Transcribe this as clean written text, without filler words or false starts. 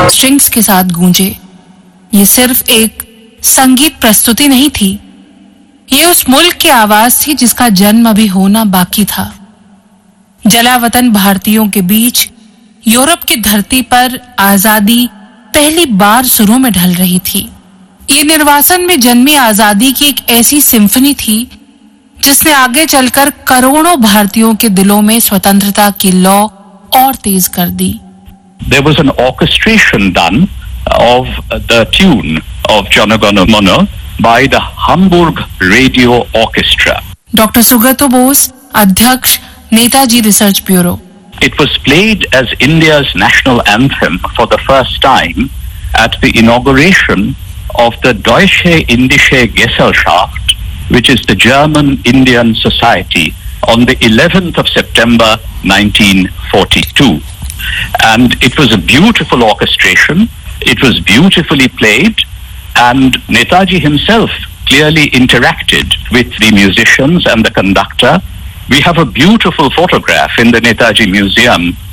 Strings के साथ गूंजे। ये सिर्फ एक संगीत प्रस्तुति नहीं थी, ये उस मुल्क की आवाज थी जिसका जन्म अभी होना बाकी था। जलावतन भारतीयों के बीच यूरोप की धरती पर आजादी पहली बार सुरों में ढल रही थी। ये निर्वासन में जन्मी आजादी की एक ऐसी सिम्फनी थी जिसने आगे चलकर करोड़ों भारतीयों के दिलों में स्वतंत्रता की लौ और तेज कर दी। There was an orchestration done of the tune of Jana Gana Mana by the Hamburg Radio Orchestra. Doctor सुगतो Bose, अध्यक्ष, Netaji research bureau. It was played as India's national anthem for the first time at the inauguration of the Deutsche Indische Gesellschaft, which is the German Indian Society, on the 11th of September 1942. And it was a beautiful orchestration, it was beautifully played, and Netaji himself clearly interacted with the musicians and the conductor. We have a beautiful photograph in the Netaji Museum